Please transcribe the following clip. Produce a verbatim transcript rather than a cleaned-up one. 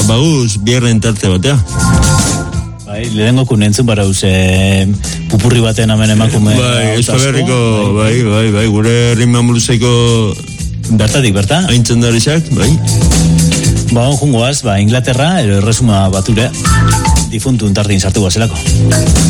baguz, bierren tarte batea. Bai, lehenengo kunentzun bara uze pupurri baten hemen emakume. Bai, Euskal Herriko, bai, bai, bai, gure ritma muluzeiko bertatik, berta? Aintzen darizak, bai. Ba, on jungoaz, ba, Inglaterra, ero erresuma bature, difuntu untartin sartu guazelako.